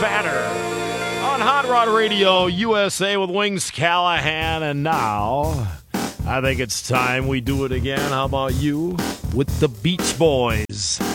Fatter on Hot Rod Radio USA with Wings Callahan. And now, I think it's time we do it again. How about you with the Beach Boys?